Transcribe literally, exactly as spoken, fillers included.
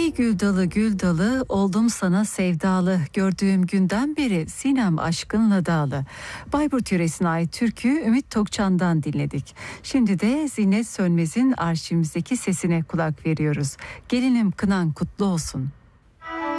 Ey gül dalı gül dalı oldum sana sevdalı, gördüğüm günden beri sinem aşkınla dağlı. Bayburt yöresine ait türküyü Ümit Tokçan'dan dinledik. Şimdi de Zinet Sönmez'in arşivimizdeki sesine kulak veriyoruz. Gelinim kınan kutlu olsun.